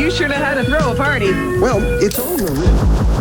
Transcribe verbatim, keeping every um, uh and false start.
you sure know how to throw a party. Well, it's all in the written.